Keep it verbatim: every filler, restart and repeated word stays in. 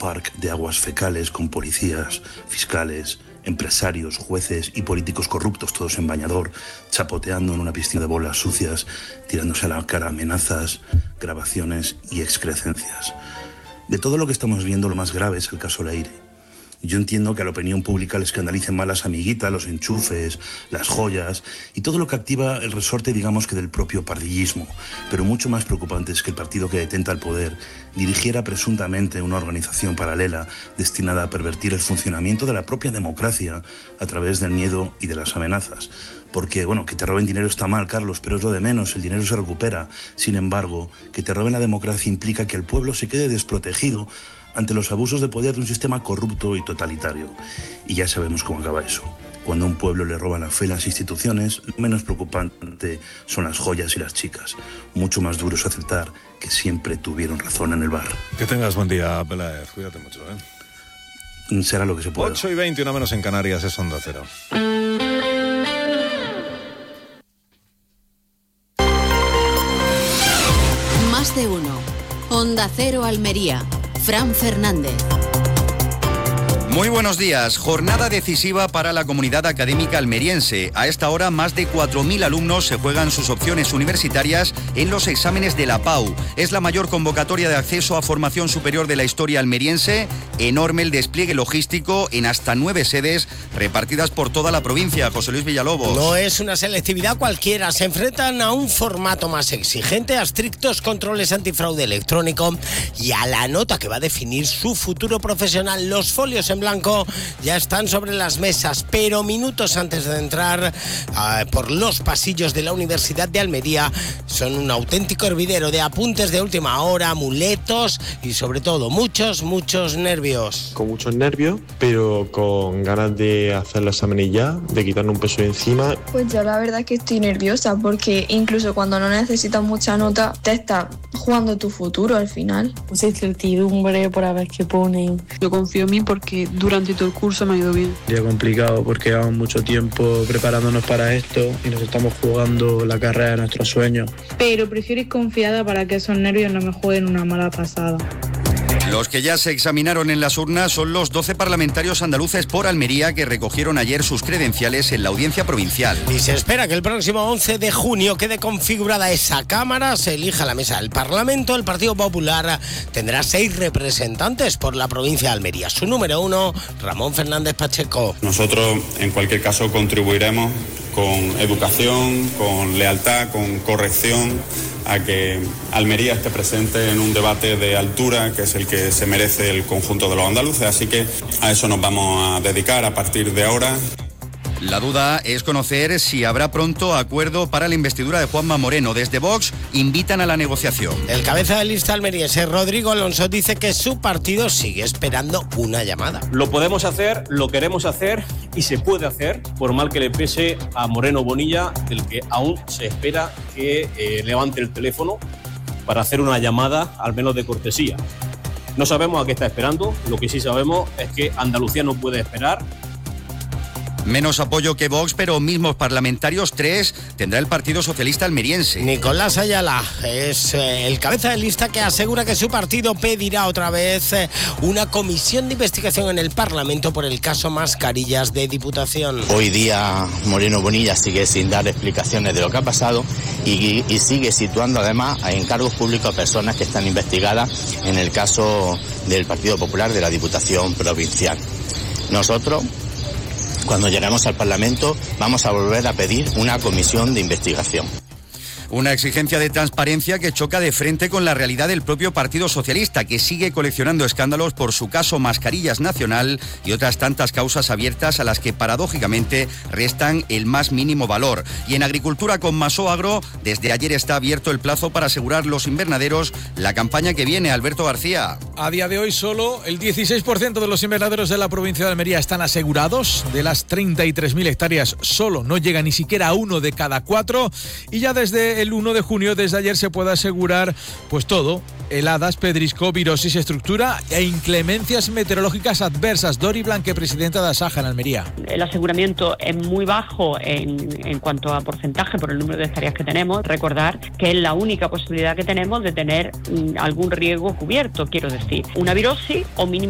Park de aguas fecales con policías, fiscales, empresarios, jueces y políticos corruptos, todos en bañador, chapoteando en una piscina de bolas sucias, tirándose a la cara amenazas, grabaciones y excrecencias. De todo lo que estamos viendo, lo más grave es el caso Leire. Yo entiendo que a la opinión pública le escandalicen más las amiguitas, los enchufes, las joyas y todo lo que activa el resorte, digamos que del propio pardillismo. Pero mucho más preocupante es que el partido que detenta el poder dirigiera presuntamente una organización paralela destinada a pervertir el funcionamiento de la propia democracia a través del miedo y de las amenazas. Porque, bueno, que te roben dinero está mal, Carlos, pero es lo de menos, el dinero se recupera. Sin embargo, que te roben la democracia implica que el pueblo se quede desprotegido ante los abusos de poder de un sistema corrupto y totalitario. Y ya sabemos cómo acaba eso. Cuando a un pueblo le roban la fe en las instituciones, lo menos preocupante son las joyas y las chicas. Mucho más duro es aceptar que siempre tuvieron razón en el bar. Que tengas buen día, Peláez. Cuídate mucho, ¿eh? Será lo que se pueda. ocho y veinte, una menos en Canarias, es Onda Cero. Más de uno. Onda Cero Almería. Fran Fernández. Muy buenos días. Jornada decisiva para la comunidad académica almeriense. A esta hora, más de cuatro mil alumnos se juegan sus opciones universitarias en los exámenes de la P A U. Es la mayor convocatoria de acceso a formación superior de la historia almeriense. Enorme el despliegue logístico en hasta nueve sedes repartidas por toda la provincia. José Luis Villalobos. No es una selectividad cualquiera. Se enfrentan a un formato más exigente, a estrictos controles antifraude electrónico y a la nota que va a definir su futuro profesional. Los folios en blanco ya están sobre las mesas, pero minutos antes de entrar uh, por los pasillos de la Universidad de Almería son un auténtico hervidero de apuntes de última hora, amuletos y sobre todo muchos, muchos nervios. Con muchos nervios, pero con ganas de hacer los exámenes ya, de quitarnos un peso de encima. Pues yo la verdad es que estoy nerviosa porque incluso cuando no necesitas mucha nota, te estás jugando tu futuro al final. Mucha incertidumbre por a ver qué ponen. Yo confío en mí porque durante todo el curso me ha ido bien. Día complicado porque llevamos mucho tiempo preparándonos para esto y nos estamos jugando la carrera de nuestros sueños. Pero prefiero ir confiada para que esos nervios no me jueguen una mala pasada. Los que ya se examinaron en las urnas son los doce parlamentarios andaluces por Almería que recogieron ayer sus credenciales en la audiencia provincial. Y se espera que el próximo once de junio quede configurada esa Cámara, se elija la mesa del Parlamento. El Partido Popular tendrá seis representantes por la provincia de Almería. Su número uno, Ramón Fernández Pacheco. Nosotros, en cualquier caso, contribuiremos con educación, con lealtad, con corrección, a que Almería esté presente en un debate de altura, que es el que se merece el conjunto de los andaluces. Así que a eso nos vamos a dedicar a partir de ahora. La duda es conocer si habrá pronto acuerdo para la investidura de Juanma Moreno. Desde Vox invitan a la negociación. El cabeza de lista almeriense, Rodrigo Alonso, dice que su partido sigue esperando una llamada. Lo podemos hacer, lo queremos hacer y se puede hacer, por mal que le pese a Moreno Bonilla, del que aún se espera que eh, levante el teléfono para hacer una llamada, al menos de cortesía. No sabemos a qué está esperando, lo que sí sabemos es que Andalucía no puede esperar. Menos apoyo que Vox, pero mismos parlamentarios, tres, tendrá el Partido Socialista Almeriense. Nicolás Ayala es eh, el cabeza de lista que asegura que su partido pedirá otra vez eh, una comisión de investigación en el Parlamento por el caso Mascarillas de Diputación. Hoy día Moreno Bonilla sigue sin dar explicaciones de lo que ha pasado y, y sigue situando además en cargos públicos a personas que están investigadas en el caso del Partido Popular de la Diputación Provincial. Nosotros, cuando lleguemos al Parlamento, vamos a volver a pedir una comisión de investigación. Una exigencia de transparencia que choca de frente con la realidad del propio Partido Socialista, que sigue coleccionando escándalos por su caso Mascarillas Nacional y otras tantas causas abiertas a las que paradójicamente restan el más mínimo valor. Y en agricultura con Maso Agro, desde ayer está abierto el plazo para asegurar los invernaderos la campaña que viene. Alberto García. A día de hoy solo el dieciséis por ciento de los invernaderos de la provincia de Almería están asegurados. De las treinta y tres mil hectáreas solo no llega ni siquiera a uno de cada cuatro. Y ya desde el uno de junio, desde ayer, se puede asegurar pues todo: heladas, pedrisco, virosis, estructura e inclemencias meteorológicas adversas. Dori Blanque, presidenta de Asaja en Almería. El aseguramiento es muy bajo en, en cuanto a porcentaje por el número de hectáreas que tenemos. Recordar que es la única posibilidad que tenemos de tener mm, algún riesgo cubierto, quiero decir, una virosis o mínimo